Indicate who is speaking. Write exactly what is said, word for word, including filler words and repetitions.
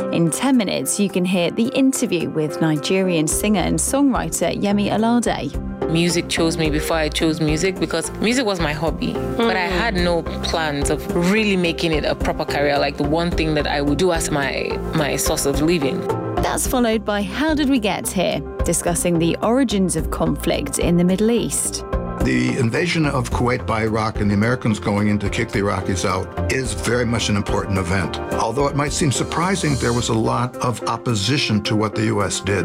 Speaker 1: In ten minutes, you can hear the interview with Nigerian singer and songwriter Yemi Alade.
Speaker 2: Music chose me before I chose music because music was my hobby. Mm. But I had no plans of really making it a proper career, like the one thing that I would do as my, my source of living.
Speaker 1: That's followed by How Did We Get Here?, discussing the origins of conflict in the Middle East.
Speaker 3: The invasion of Kuwait by Iraq and the Americans going in to kick the Iraqis out is very much an important event. Although it might seem surprising, there was a lot of opposition to what the U S did.